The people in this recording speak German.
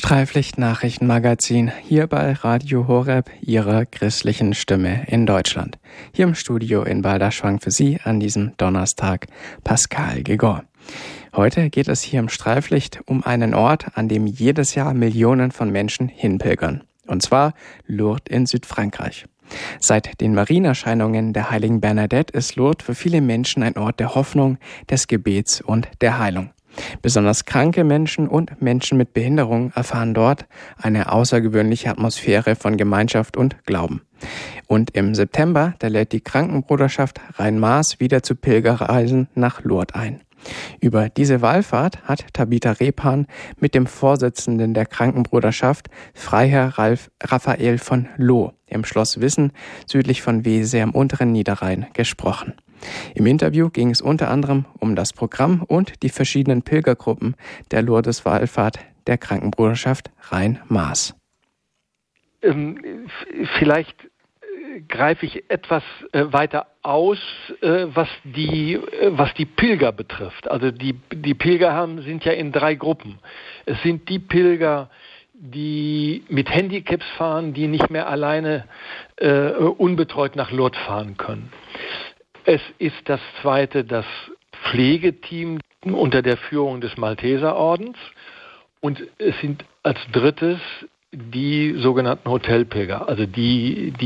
Streiflicht-Nachrichtenmagazin hier bei Radio Horeb, Ihrer christlichen Stimme in Deutschland. Hier im Studio in Balderschwang für Sie an diesem Donnerstag Pascal Gregor. Heute geht es hier im Streiflicht um einen Ort, an dem jedes Jahr Millionen von Menschen hinpilgern. Und zwar Lourdes in Südfrankreich. Seit den Marienerscheinungen der heiligen Bernadette ist Lourdes für viele Menschen ein Ort der Hoffnung, des Gebets und der Heilung. Besonders kranke Menschen und Menschen mit Behinderung erfahren dort eine außergewöhnliche Atmosphäre von Gemeinschaft und Glauben. Und im September, da lädt die Krankenbruderschaft Rhein-Maas wieder zu Pilgerreisen nach Lourdes ein. Über diese Wallfahrt hat Tabitha Rephan mit dem Vorsitzenden der Krankenbruderschaft, Freiherr Raphael von Loo, im Schloss Wissen südlich von Wesel am unteren Niederrhein gesprochen. Im Interview ging es unter anderem um das Programm und die verschiedenen Pilgergruppen der Lourdes-Wallfahrt der Krankenbruderschaft Rhein-Maas. Vielleicht greife ich etwas weiter aus, was die Pilger betrifft. Also die Pilger sind ja in 3 Gruppen. Es sind die Pilger, die mit Handicaps fahren, die nicht mehr alleine unbetreut nach Lourdes fahren können. Es ist das zweite, das Pflegeteam unter der Führung des Malteserordens. Und es sind als drittes die sogenannten Hotelpilger, also die